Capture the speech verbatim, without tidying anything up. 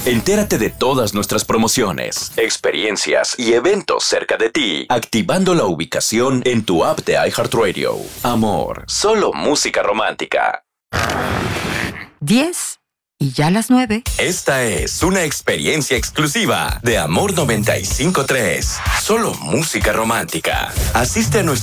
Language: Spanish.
Entérate de todas nuestras promociones, experiencias y eventos cerca de ti, activando la ubicación en tu app de iHeartRadio. Amor, solo música romántica. diez y ya las nueve. Esta es una experiencia exclusiva de Amor noventa y cinco punto tres. Solo música romántica. Asiste a nuestro